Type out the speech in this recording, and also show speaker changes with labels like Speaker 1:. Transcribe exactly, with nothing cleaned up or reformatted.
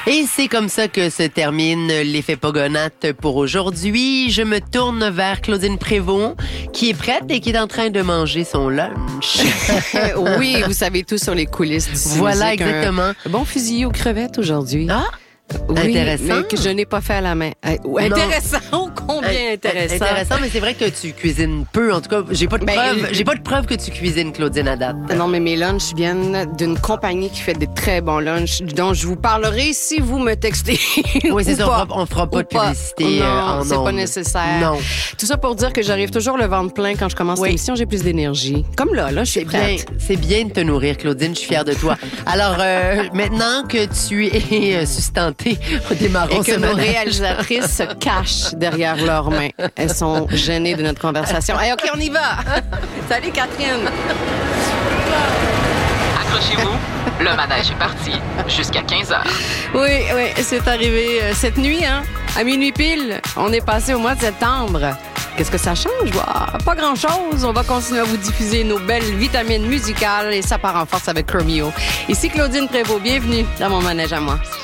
Speaker 1: Et c'est comme ça que se termine l'effet Pogonate pour aujourd'hui. Je me tourne vers Claudine Prévost, qui est prête et qui est en train de manger son lunch.
Speaker 2: Oui, vous savez tout sur les coulisses d'ici.
Speaker 1: Voilà, exactement.
Speaker 2: Un bon fusil aux crevettes aujourd'hui.
Speaker 1: Ah!
Speaker 2: Oui,
Speaker 1: intéressant.
Speaker 2: mais que je n'ai pas fait à la main. Intéressant, oh, combien intéressant.
Speaker 1: Intéressant, mais c'est vrai que tu cuisines peu. En tout cas, j'ai pas de
Speaker 2: ben,
Speaker 1: preuve. J'ai pas de preuve que tu cuisines, Claudine, à date.
Speaker 2: Non, mais mes lunchs viennent d'une compagnie qui fait des très bons lunchs, dont je vous parlerai si vous me textez.
Speaker 1: Oui, c'est ça.
Speaker 2: Pas.
Speaker 1: On fera, on fera pas
Speaker 2: Ou
Speaker 1: de publicité.
Speaker 2: Non,
Speaker 1: euh, en
Speaker 2: c'est
Speaker 1: ondes.
Speaker 2: pas nécessaire.
Speaker 1: Non.
Speaker 2: Tout ça pour dire que j'arrive toujours le ventre plein quand je commence
Speaker 1: Oui.
Speaker 2: l'émission. J'ai plus d'énergie. Comme là, là, je suis
Speaker 1: C'est bien,
Speaker 2: prête.
Speaker 1: c'est bien de te nourrir, Claudine. Je suis fière de toi. Alors, euh, maintenant que tu es euh, sustentée, démarrons
Speaker 2: Et que
Speaker 1: ce
Speaker 2: nos
Speaker 1: matin.
Speaker 2: réalisatrices se cachent derrière leurs mains. Elles sont gênées de notre conversation. Hey, OK, on y va. Salut, Catherine.
Speaker 3: Accrochez-vous, le manège est parti jusqu'à quinze heures.
Speaker 2: Oui, oui, c'est arrivé euh, cette nuit, hein? À minuit pile, on est passé au mois de septembre. Qu'est-ce que ça change? Ah, pas grand-chose. On va continuer à vous diffuser nos belles vitamines musicales et ça part en force avec Chromeo. Ici Claudine Prévost. Bienvenue dans mon manège à moi.